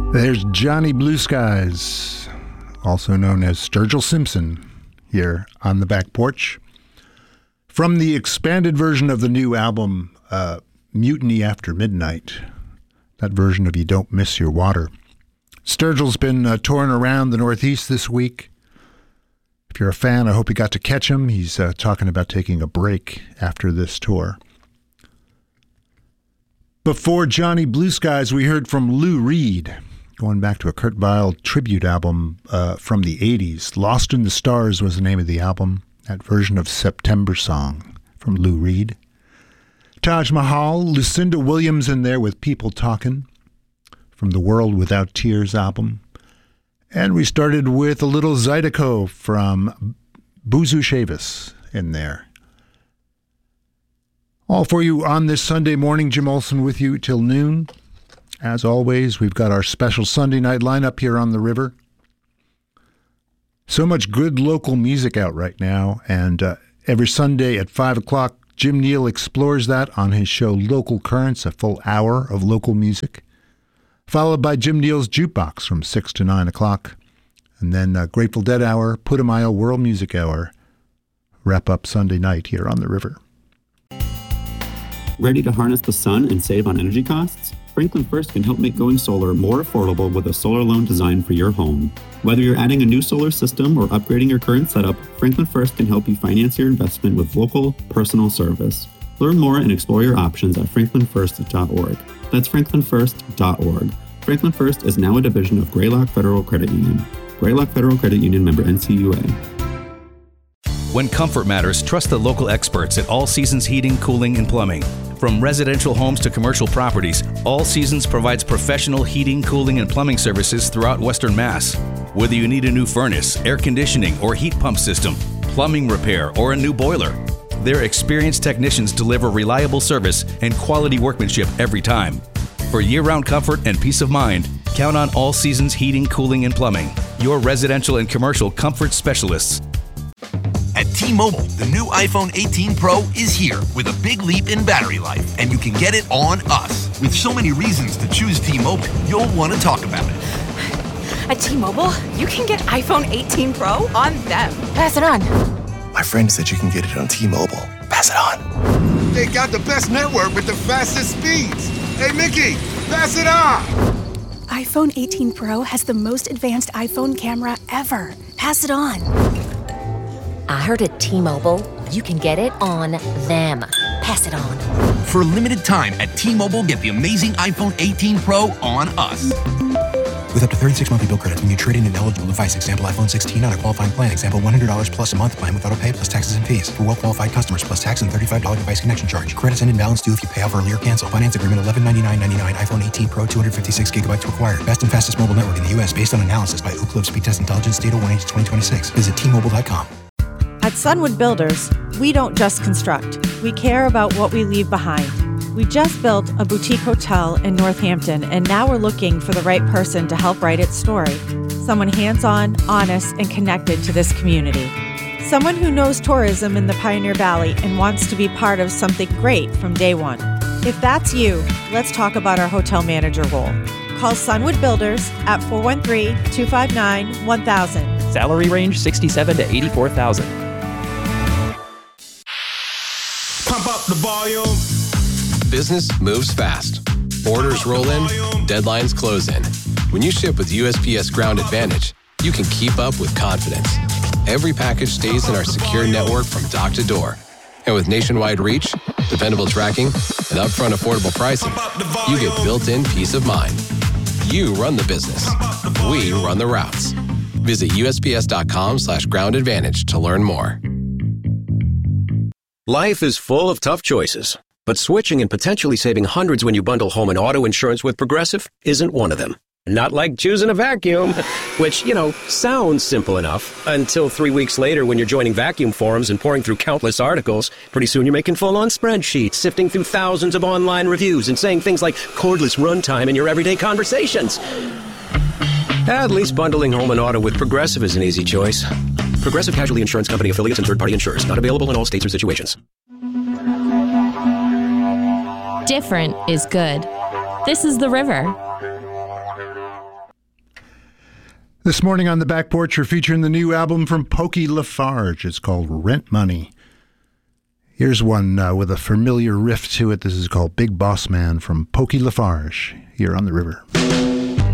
There's Johnny Blue Skies, also known as Sturgill Simpson, here on the back porch. From the expanded version of the new album, Mutiny After Midnight, that version of You Don't Miss Your Water. Sturgill's been touring around the Northeast this week. If you're a fan, I hope you got to catch him. He's talking about taking a break after this tour. Before Johnny Blue Skies, we heard from Lou Reed, going back to a Kurt Weill tribute album from the 80s. Lost in the Stars was the name of the album, that version of September Song from Lou Reed. Taj Mahal, Lucinda Williams in there with People Talkin' from the World Without Tears album. And we started with a little Zydeco from Boozoo Chavis in there. All for you on this Sunday morning. Jim Olson with you till noon. As always, we've got our special Sunday night lineup here on the river. So much good local music out right now, and every Sunday at 5 o'clock, Jim Neal explores that on his show Local Currents, a full hour of local music, followed by Jim Neal's Jukebox from 6 to 9 o'clock, and then Grateful Dead Hour, Putumayo World Music Hour, wrap up Sunday night here on the river. Ready to harness the sun and save on energy costs? Franklin First can help make going solar more affordable with a solar loan designed for your home. Whether you're adding a new solar system or upgrading your current setup, Franklin First can help you finance your investment with local, personal service. Learn more and explore your options at franklinfirst.org. That's franklinfirst.org. Franklin First is now a division of Greylock Federal Credit Union. Greylock Federal Credit Union, member NCUA. When comfort matters, trust the local experts at All Seasons Heating, Cooling, and Plumbing. From residential homes to commercial properties, All Seasons provides professional heating, cooling, and plumbing services throughout Western Mass. Whether you need a new furnace, air conditioning, or heat pump system, plumbing repair, or a new boiler, their experienced technicians deliver reliable service and quality workmanship every time. For year-round comfort and peace of mind, count on All Seasons Heating, Cooling, and Plumbing, your residential and commercial comfort specialists. At T-Mobile, the new iPhone 18 Pro is here with a big leap in battery life, and you can get it on us. With so many reasons to choose T-Mobile, you'll want to talk about it. At T-Mobile, you can get iPhone 18 Pro on them. Pass it on. My friend said you can get it on T-Mobile. Pass it on. They got the best network with the fastest speeds. Hey, Mickey, pass it on. iPhone 18 Pro has the most advanced iPhone camera ever. Pass it on. I heard at T-Mobile, you can get it on them. Pass it on. For a limited time at T-Mobile, get the amazing iPhone 18 Pro on us. With up to 36 monthly bill credits when you trade in an eligible device. Example, iPhone 16 on a qualifying plan. Example, $100 plus a month plan with auto pay plus taxes and fees. For well-qualified customers plus tax and $35 device connection charge. Credits end in balance due if you pay off early or cancel. Finance agreement $1199.99. iPhone 18 Pro 256 gigabytes required. Best and fastest mobile network in the U.S. based on analysis by Ookla Speed Test Intelligence Data 1H2026. Visit T-Mobile.com. At Sunwood Builders, we don't just construct. We care about what we leave behind. We just built a boutique hotel in Northampton, and now we're looking for the right person to help write its story. Someone hands-on, honest, and connected to this community. Someone who knows tourism in the Pioneer Valley and wants to be part of something great from day one. If that's you, let's talk about our hotel manager role. Call Sunwood Builders at 413-259-1000. Salary range $67,000 to $84,000. Pump up the volume. Business moves fast. Orders roll in, deadlines close in. When you ship with USPS Ground Advantage, you can keep up with confidence. Every package stays in our secure network from dock to door. And with nationwide reach, dependable tracking, and upfront affordable pricing, you get built-in peace of mind. You run the business. We run the routes. Visit USPS.com/Ground Advantage to learn more. Life is full of tough choices, but switching and potentially saving hundreds when you bundle home and auto insurance with Progressive isn't one of them. Not like choosing a vacuum, which, sounds simple enough until 3 weeks later when you're joining vacuum forums and pouring through countless articles. Pretty soon you're making full-on spreadsheets, sifting through thousands of online reviews and saying things like cordless runtime in your everyday conversations. At least bundling home and auto with Progressive is an easy choice. Progressive Casualty Insurance Company affiliates and third-party insurers. Not available in all states or situations. Different is good. This is The River. This morning on the back porch, we're featuring the new album from Pokey Lafarge. It's called Rent Money. Here's one with a familiar riff to it. This is called Big Boss Man from Pokey Lafarge here on the river.